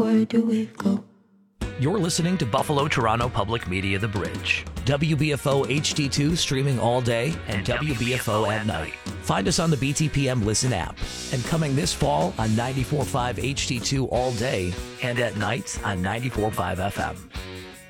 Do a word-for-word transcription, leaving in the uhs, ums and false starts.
where do we go? You're listening to Buffalo Toronto Public Media The Bridge. W B F O H D two streaming all day and W B F O at night. Find us on the B T P M Listen app. And coming this fall on ninety-four point five H D two all day and at night on ninety-four point five F M.